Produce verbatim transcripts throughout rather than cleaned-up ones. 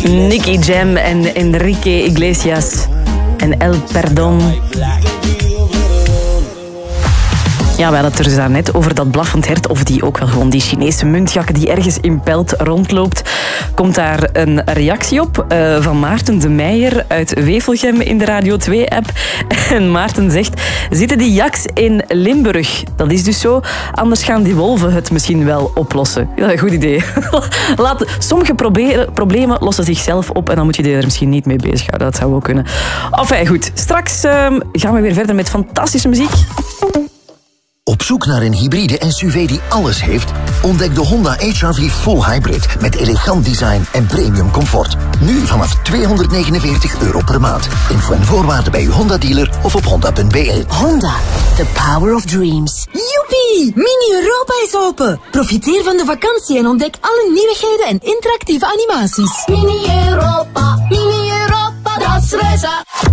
Nicky Jam en Enrique Iglesias en El Perdón. Ja, we hadden het er dus daarnet over dat blaffend hert, of die ook wel gewoon die Chinese muntjak die ergens in Pelt rondloopt. Komt daar een reactie op uh, van Maarten de Meijer uit Wevelgem in de Radio twee-app. En Maarten zegt, zitten die jaks in Limburg? Dat is dus zo, anders gaan die wolven het misschien wel oplossen. Ja, een goed idee. Laat, sommige probe- problemen lossen zichzelf op en dan moet je je er misschien niet mee bezighouden. Dat zou ook kunnen. Enfin, goed. Straks uh, gaan we weer verder met fantastische muziek. Op zoek naar een hybride S U V die alles heeft? Ontdek de Honda H R V Full Hybrid met elegant design en premium comfort. Nu vanaf tweehonderdnegenenveertig euro per maand. Info en voorwaarden bij uw Honda-dealer of op honda punt b e. Honda, the power of dreams. Joepie, Mini-Europa is open. Profiteer van de vakantie en ontdek alle nieuwigheden en interactieve animaties. Mini-Europa, Mini-Europa, dat is reizen.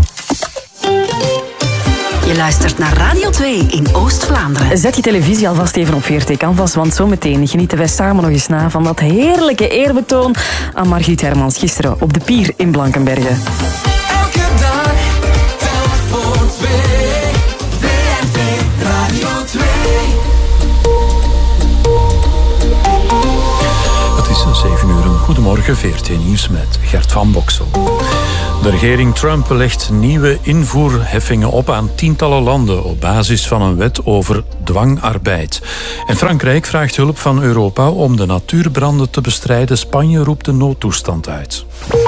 Je luistert naar Radio twee in Oost-Vlaanderen. Zet je televisie alvast even op V R T Canvas, want zometeen genieten wij samen nog eens na van dat heerlijke eerbetoon aan Margriet Hermans gisteren op de pier in Blankenberge. Elke dag telt voor twee. V R T Radio twee. Het is zeven uur. Goedemorgen, V R T Nieuws met Gert van Boksel. De regering Trump legt nieuwe invoerheffingen op aan tientallen landen op basis van een wet over dwangarbeid. En Frankrijk vraagt hulp van Europa om de natuurbranden te bestrijden. Spanje roept de noodtoestand uit.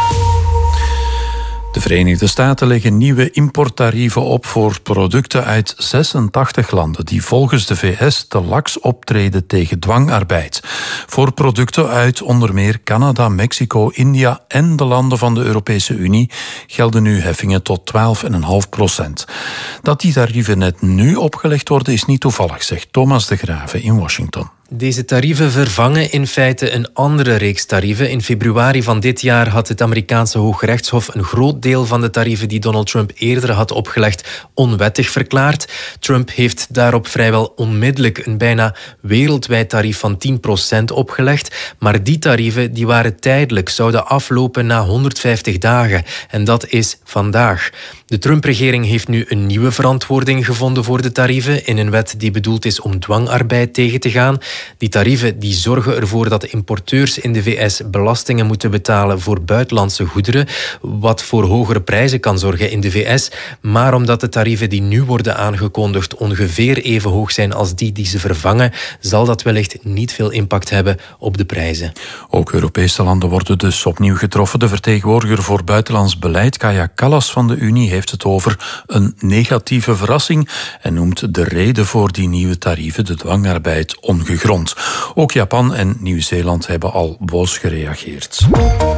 De Verenigde Staten leggen nieuwe importtarieven op voor producten uit zesentachtig landen die volgens de V S te laks optreden tegen dwangarbeid. Voor producten uit onder meer Canada, Mexico, India en de landen van de Europese Unie gelden nu heffingen tot twaalf komma vijf procent. Dat die tarieven net nu opgelegd worden is niet toevallig, zegt Thomas de Grave in Washington. Deze tarieven vervangen in feite een andere reeks tarieven. In februari van dit jaar had het Amerikaanse Hooggerechtshof een groot deel van de tarieven die Donald Trump eerder had opgelegd onwettig verklaard. Trump heeft daarop vrijwel onmiddellijk een bijna wereldwijd tarief van tien procent opgelegd. Maar die tarieven die waren tijdelijk, zouden aflopen na honderdvijftig dagen. En dat is vandaag. De Trump-regering heeft nu een nieuwe verantwoording gevonden voor de tarieven in een wet die bedoeld is om dwangarbeid tegen te gaan. Die tarieven die zorgen ervoor dat importeurs in de V S belastingen moeten betalen voor buitenlandse goederen, wat voor hogere prijzen kan zorgen in de V S. Maar omdat de tarieven die nu worden aangekondigd ongeveer even hoog zijn als die die ze vervangen, zal dat wellicht niet veel impact hebben op de prijzen. Ook Europese landen worden dus opnieuw getroffen. De vertegenwoordiger voor buitenlands beleid, Kaja Kallas van de Unie, heeft het over een negatieve verrassing en noemt de reden voor die nieuwe tarieven, de dwangarbeid, ongegrond. Ook Japan en Nieuw-Zeeland hebben al boos gereageerd.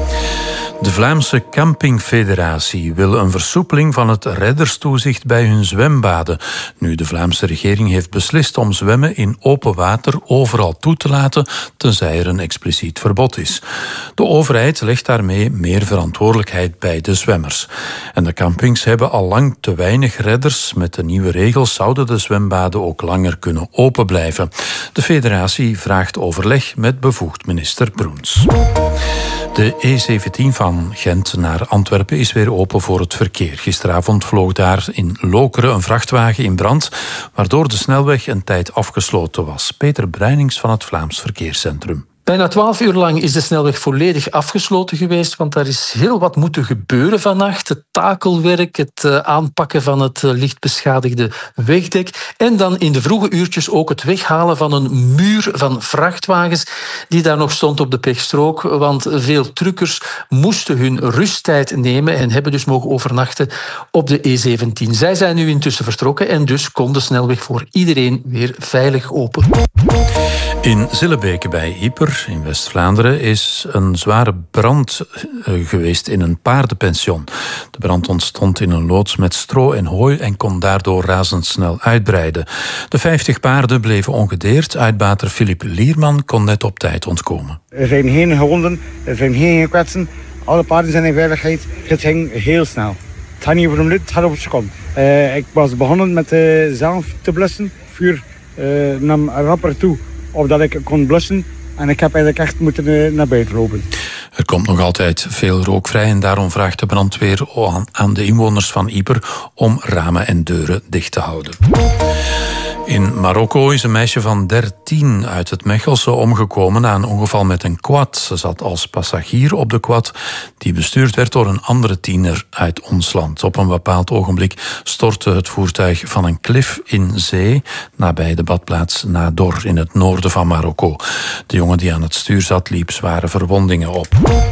De Vlaamse Campingfederatie wil een versoepeling van het redderstoezicht bij hun zwembaden. Nu de Vlaamse regering heeft beslist om zwemmen in open water overal toe te laten, tenzij er een expliciet verbod is. De overheid legt daarmee meer verantwoordelijkheid bij de zwemmers. En de campings hebben al lang te weinig redders. Met de nieuwe regels zouden de zwembaden ook langer kunnen open blijven. De federatie vraagt overleg met bevoegd minister Broens. De E zeventien van Gent naar Antwerpen is weer open voor het verkeer. Gisteravond vloog daar in Lokeren een vrachtwagen in brand, waardoor de snelweg een tijd afgesloten was. Peter Bruinings van het Vlaams Verkeerscentrum. Bijna twaalf uur lang is de snelweg volledig afgesloten geweest, want daar is heel wat moeten gebeuren vannacht. Het takelwerk, het uh, aanpakken van het uh, licht beschadigde wegdek en dan in de vroege uurtjes ook het weghalen van een muur van vrachtwagens die daar nog stond op de pechstrook, want veel truckers moesten hun rusttijd nemen en hebben dus mogen overnachten op de E zeventien. Zij zijn nu intussen vertrokken en dus kon de snelweg voor iedereen weer veilig open. In Zillebeke bij Ieper in West-Vlaanderen is een zware brand geweest in een paardenpension. De brand ontstond in een loods met stro en hooi en kon daardoor razendsnel uitbreiden. De vijftig paarden bleven ongedeerd. Uitbater Filip Lierman kon net op tijd ontkomen. Er zijn geen gewonden, er zijn geen gekwetsten. Alle paarden zijn in veiligheid. Het ging heel snel. Het gaat niet over een minuut, het gaat over een seconde. Uh, ik was begonnen met uh, zelf te blussen. Vuur uh, nam rapper toe, opdat ik kon blussen. En ik heb eigenlijk echt moeten uh, naar buiten lopen. Er komt nog altijd veel rook vrij en daarom vraagt de brandweer aan de inwoners van Yper om ramen en deuren dicht te houden. In Marokko is een meisje van dertien uit het Mechelse omgekomen na een ongeval met een quad. Ze zat als passagier op de quad die bestuurd werd door een andere tiener uit ons land. Op een bepaald ogenblik stortte het voertuig van een klif in zee nabij de badplaats Nador in het noorden van Marokko. De jongen die aan het stuur zat liep zware verwondingen op.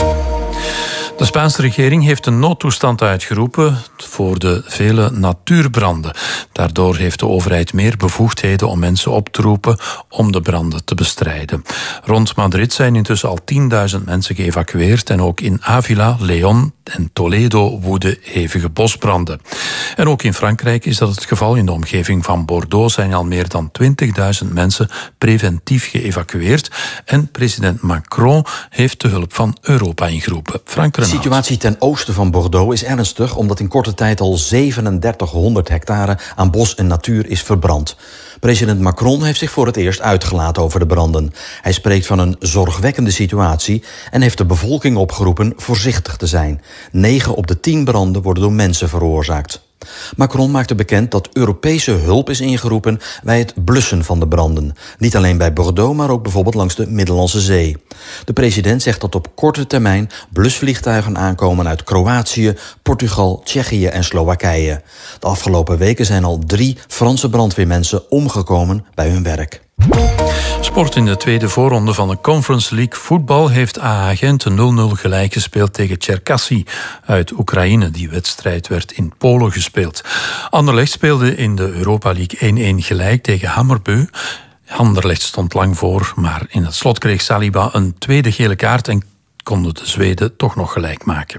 De Spaanse regering heeft een noodtoestand uitgeroepen voor de vele natuurbranden. Daardoor heeft de overheid meer bevoegdheden om mensen op te roepen om de branden te bestrijden. Rond Madrid zijn intussen al tienduizend mensen geëvacueerd en ook in Ávila, León en Toledo woeden hevige bosbranden. En ook in Frankrijk is dat het geval. In de omgeving van Bordeaux zijn al meer dan twintigduizend mensen preventief geëvacueerd en president Macron heeft de hulp van Europa ingeroepen. Frank Renaud. De situatie ten oosten van Bordeaux is ernstig omdat in korte tijd al zevenendertighonderd hectare aan bos en natuur is verbrand. President Macron heeft zich voor het eerst uitgelaten over de branden. Hij spreekt van een zorgwekkende situatie en heeft de bevolking opgeroepen voorzichtig te zijn. Negen op de tien branden worden door mensen veroorzaakt. Macron maakte bekend dat Europese hulp is ingeroepen bij het blussen van de branden. Niet alleen bij Bordeaux, maar ook bijvoorbeeld langs de Middellandse Zee. De president zegt dat op korte termijn blusvliegtuigen aankomen uit Kroatië, Portugal, Tsjechië en Slowakije. De afgelopen weken zijn al drie Franse brandweermensen omgekomen bij hun werk. Sport. In de tweede voorronde van de Conference League voetbal heeft A A Gent nul nul gelijk gespeeld tegen Cherkasy uit Oekraïne. Die wedstrijd werd in Polen gespeeld. Anderlecht speelde in de Europa League één één gelijk tegen Hammarby. Anderlecht stond lang voor, maar in het slot kreeg Saliba een tweede gele kaart en konden de Zweden toch nog gelijk maken.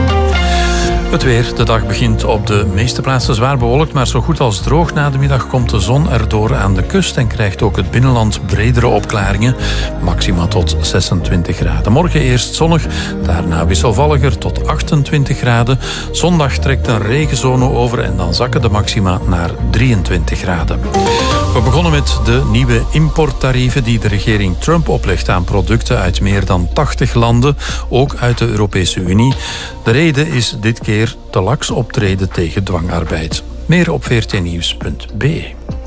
Het weer. De dag begint op de meeste plaatsen zwaar bewolkt, maar zo goed als droog. Na de middag komt de zon erdoor aan de kust en krijgt ook het binnenland bredere opklaringen. Maxima tot zesentwintig graden. Morgen eerst zonnig, daarna wisselvalliger tot achtentwintig graden. Zondag trekt een regenzone over en dan zakken de maxima naar drieëntwintig graden. We begonnen met de nieuwe importtarieven die de regering Trump oplegt aan producten uit meer dan tachtig landen, ook uit de Europese Unie. De reden is dit keer te laks optreden tegen dwangarbeid. Meer op v r t nieuws punt b e.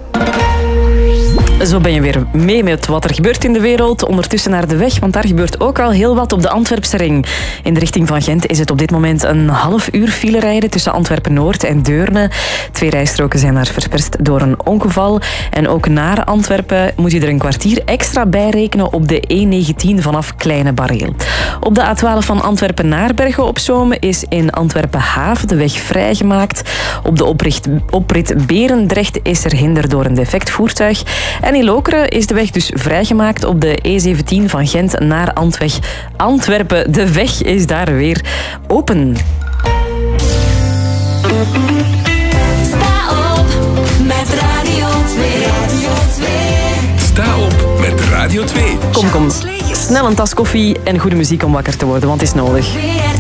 Zo ben je weer mee met wat er gebeurt in de wereld. Ondertussen naar de weg, want daar gebeurt ook al heel wat op de Antwerpse ring. In de richting van Gent is het op dit moment een half uur file rijden tussen Antwerpen-Noord en Deurne. Twee rijstroken zijn daar verperst door een ongeval. En ook naar Antwerpen moet je er een kwartier extra bij rekenen op de E negentien vanaf Kleine Bareel. Op de A twaalf van Antwerpen naar Bergen op Zoom is in Antwerpen-Haven de weg vrijgemaakt. Op de opricht, oprit Berendrecht is er hinder door een defect voertuig. En in Lokeren is de weg dus vrijgemaakt op de E zeventien van Gent naar Antweg. Antwerpen. De weg is daar weer open. Sta op met Radio twee. Radio twee. Sta op met Radio twee. Kom, kom. Snel een tas koffie en goede muziek om wakker te worden, want het is nodig. V R